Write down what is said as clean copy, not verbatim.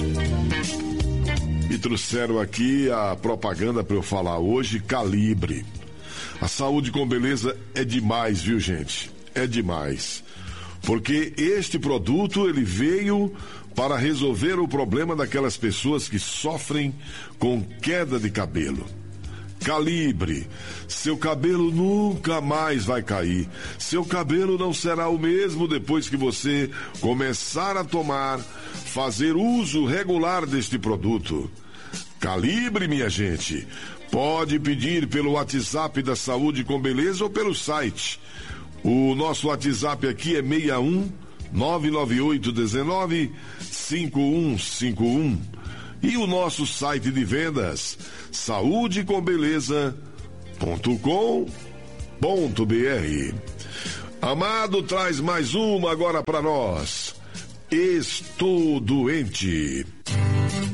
Me trouxeram aqui a propaganda para eu falar hoje, Calibre. A saúde com beleza é demais, viu, gente? É demais. Porque este produto, ele veio para resolver o problema daquelas pessoas que sofrem com queda de cabelo. Calibre, seu cabelo nunca mais vai cair. Seu cabelo não será o mesmo depois que você começar a fazer uso regular deste produto. Calibre, minha gente. Pode pedir pelo WhatsApp da Saúde com Beleza ou pelo site. O nosso WhatsApp aqui é 61 998 19 5151. E o nosso site de vendas, saudecombeleza.com.br. Amado traz mais uma agora para nós. Estou doente.